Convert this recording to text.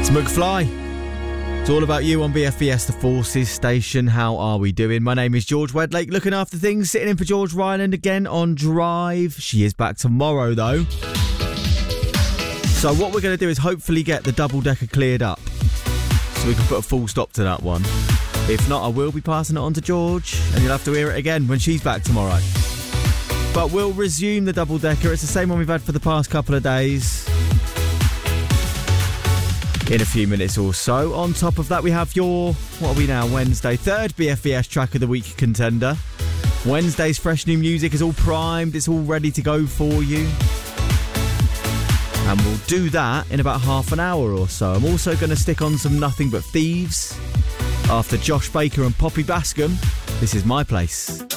It's McFly. It's all about you on BFBS, the Forces station. How are we doing? My name is George Wedlake, looking after things, sitting in for George Ryland again on Drive. She is back tomorrow, though. So what we're going to do is hopefully get the double-decker cleared up so we can put a full stop to that one. If not, I will be passing it on to George, and you'll have to hear it again when she's back tomorrow. But we'll resume the double-decker. It's the same one we've had for the past couple of days. In a few minutes or so. On top of that, we have your, what are we now, Wednesday, third BFBS Track of the Week contender. Wednesday's fresh new music is all primed. It's all ready to go for you. And we'll do that in about half an hour or so. I'm also going to stick on some Nothing But Thieves. After Josh Baker and Poppy Bascom, this is My Place.